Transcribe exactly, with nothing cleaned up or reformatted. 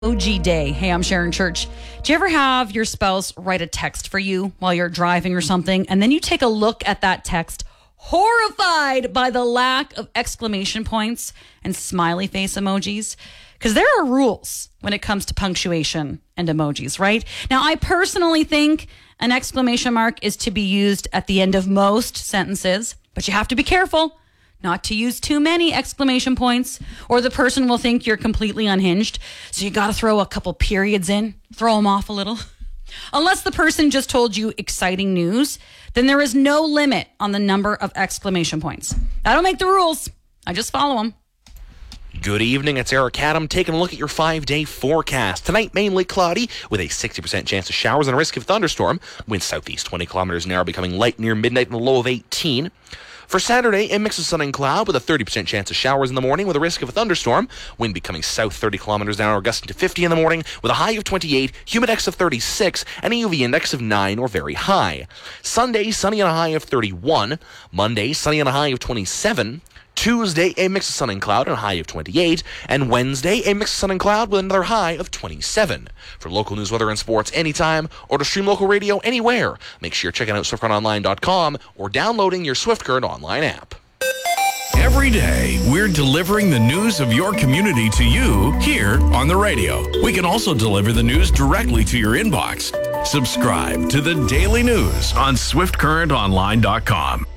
Emoji Day. Hey, I'm Sharon Church. Do you ever have your spouse write a text for you while you're driving or something, and then you take a look at that text, horrified by the lack of exclamation points and smiley face emojis? Because there are rules when it comes to punctuation and emojis, right? Now, I personally think an exclamation mark is to be used at the end of most sentences, but you have to be careful not to use too many exclamation points, or the person will think you're completely unhinged. So you got to throw a couple periods in, throw them off a little. Unless the person just told you exciting news, then there is no limit on the number of exclamation points. I don't make the rules. I just follow them. Good evening, it's Eric Adam taking a look at your five-day forecast. Tonight, mainly cloudy with a sixty percent chance of showers and a risk of thunderstorm. Winds southeast twenty kilometers an hour, becoming light near midnight and a low of eighteen. For Saturday, a mix of sun and cloud with a thirty percent chance of showers in the morning with a risk of a thunderstorm. Wind becoming south thirty kilometers an hour, gusting to fifty in the morning with a high of twenty-eight, humidex of thirty-six, and a U V index of nine or very high. Sunday, sunny and a high of thirty-one. Monday, sunny and a high of twenty-seven. Tuesday, a mix of sun and cloud and a high of twenty-eight. And Wednesday, a mix of sun and cloud with another high of twenty-seven. For local news, weather, and sports anytime, or to stream local radio anywhere, make sure you're checking out swift current online dot com or downloading your Swift Current online app. Every day, we're delivering the news of your community to you here on the radio. We can also deliver the news directly to your inbox. Subscribe to the Daily News on swift current online dot com.